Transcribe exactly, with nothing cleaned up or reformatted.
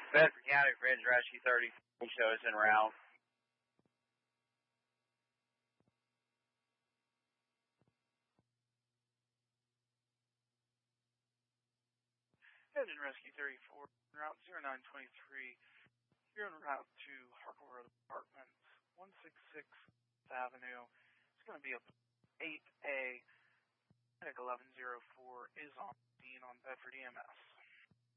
Bedford County Fringe Rescue thirty shows en route. Engine Rescue thirty-four, route zero nine two three. You're en route to Harkle Road Apartments, one sixty-sixth Avenue. It's going to be up eight A. Medic eleven oh four is on scene on Bedford E M S.